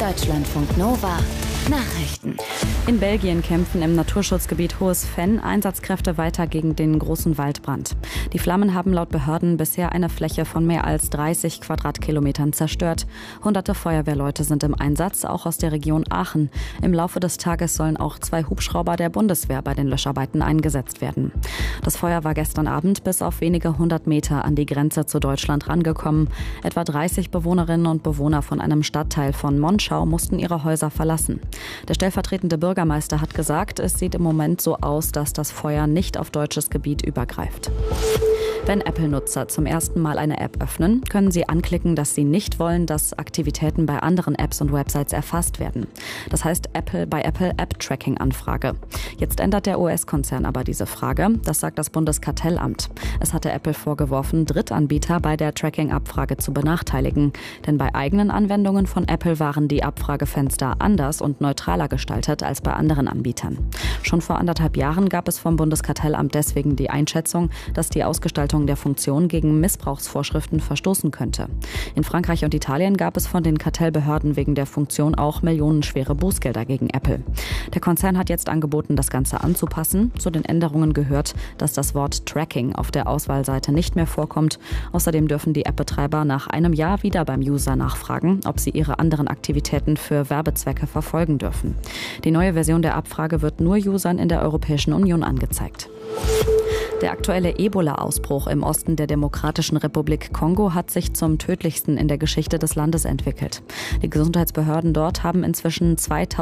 Deutschlandfunk Nova Nachrichten. In Belgien kämpfen im Naturschutzgebiet Hohes Venn Einsatzkräfte weiter gegen den großen Waldbrand. Die Flammen haben laut Behörden bisher eine Fläche von mehr als 30 Quadratkilometern zerstört. Hunderte Feuerwehrleute sind im Einsatz, auch aus der Region Aachen. Im Laufe des Tages sollen auch 2 Hubschrauber der Bundeswehr bei den Löscharbeiten eingesetzt werden. Das Feuer war gestern Abend bis auf wenige 100 Meter an die Grenze zu Deutschland rangekommen. Etwa 30 Bewohnerinnen und Bewohner von einem Stadtteil von Monschau mussten ihre Häuser verlassen. Der stellvertretende Bürgermeister hat gesagt, es sieht im Moment so aus, dass das Feuer nicht auf deutsches Gebiet übergreift. Wenn Apple-Nutzer zum ersten Mal eine App öffnen, können sie anklicken, dass sie nicht wollen, dass Aktivitäten bei anderen Apps und Websites erfasst werden. Das heißt bei Apple App-Tracking-Anfrage. Jetzt ändert der US-Konzern aber diese Frage. Das sagt das Bundeskartellamt. Es hatte Apple vorgeworfen, Drittanbieter bei der Tracking-Abfrage zu benachteiligen. Denn bei eigenen Anwendungen von Apple waren die Abfragefenster anders und neutraler gestaltet als bei anderen Anbietern. Schon vor 1,5 Jahren gab es vom Bundeskartellamt deswegen die Einschätzung, dass die Ausgestaltung der Funktion gegen Missbrauchsvorschriften verstoßen könnte. In Frankreich und Italien gab es von den Kartellbehörden wegen der Funktion auch millionenschwere Bußgelder gegen Apple. Der Konzern hat jetzt angeboten, das Ganze anzupassen. Zu den Änderungen gehört, dass das Wort Tracking auf der Auswahlseite nicht mehr vorkommt. Außerdem dürfen die App-Betreiber nach einem Jahr wieder beim User nachfragen, ob sie ihre anderen Aktivitäten für Werbezwecke verfolgen dürfen. Die neue Version der Abfrage wird nur Usern in der Europäischen Union angezeigt. Der aktuelle Ebola-Ausbruch im Osten der Demokratischen Republik Kongo hat sich zum tödlichsten in der Geschichte des Landes entwickelt. Die Gesundheitsbehörden dort haben inzwischen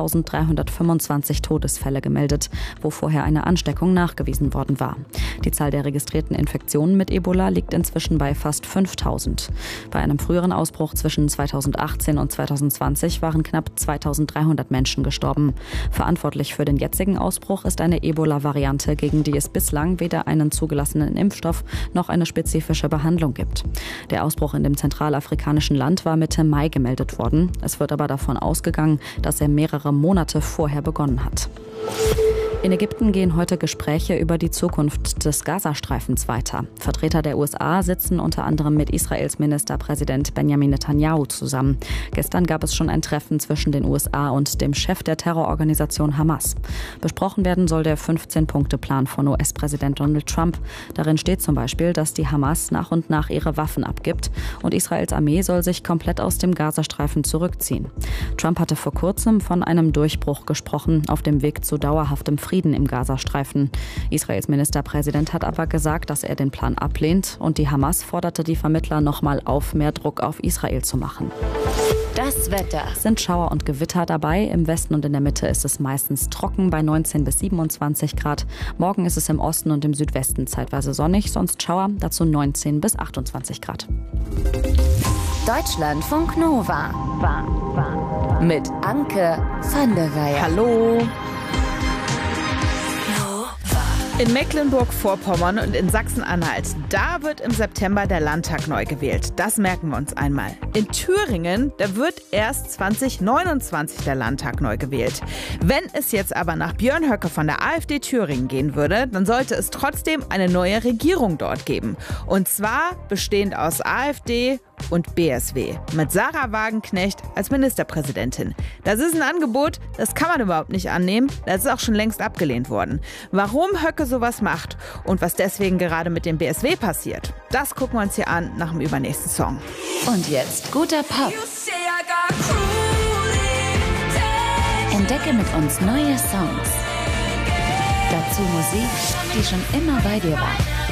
2325 Todesfälle gemeldet, wo vorher eine Ansteckung nachgewiesen worden war. Die Zahl der registrierten Infektionen mit Ebola liegt inzwischen bei fast 5000. Bei einem früheren Ausbruch zwischen 2018 und 2020 waren knapp 2300 Menschen gestorben. Verantwortlich für den jetzigen Ausbruch ist eine Ebola-Variante, gegen die es bislang weder einen zugelassenen Impfstoff noch eine spezifische Behandlung gibt. Der Ausbruch in dem zentralafrikanischen Land war Mitte Mai gemeldet worden. Es wird aber davon ausgegangen, dass er mehrere Monate vorher begonnen hat. In Ägypten gehen heute Gespräche über die Zukunft des Gazastreifens weiter. Vertreter der USA sitzen unter anderem mit Israels Ministerpräsident Benjamin Netanyahu zusammen. Gestern gab es schon ein Treffen zwischen den USA und dem Chef der Terrororganisation Hamas. Besprochen werden soll der 15-Punkte-Plan von US-Präsident Donald Trump. Darin steht zum Beispiel, dass die Hamas nach und nach ihre Waffen abgibt und Israels Armee soll sich komplett aus dem Gazastreifen zurückziehen. Trump hatte vor kurzem von einem Durchbruch gesprochen auf dem Weg zu dauerhaftem Frieden im Gazastreifen. Israels Ministerpräsident hat aber gesagt, dass er den Plan ablehnt und die Hamas forderte die Vermittler nochmal auf, mehr Druck auf Israel zu machen. Das Wetter. Es sind Schauer und Gewitter dabei. Im Westen und in der Mitte ist es meistens trocken bei 19 bis 27 Grad. Morgen ist es im Osten und im Südwesten zeitweise sonnig, sonst Schauer, dazu 19 bis 28 Grad. Deutschlandfunk Nova. Mit Anke van der Weyer. Hallo. In Mecklenburg-Vorpommern und in Sachsen-Anhalt, da wird im September der Landtag neu gewählt. Das merken wir uns einmal. In Thüringen, da wird erst 2029 der Landtag neu gewählt. Wenn es jetzt aber nach Björn Höcke von der AfD Thüringen gehen würde, dann sollte es trotzdem eine neue Regierung dort geben. Und zwar bestehend aus AfD und BSW. Mit Sarah Wagenknecht als Ministerpräsidentin. Das ist ein Angebot, das kann man überhaupt nicht annehmen. Das ist auch schon längst abgelehnt worden. Warum Höcke sowas macht und was deswegen gerade mit dem BSW passiert, das gucken wir uns hier an nach dem übernächsten Song. Und jetzt guter Pop. Entdecke mit uns neue Songs. Dazu Musik, die schon immer bei dir war.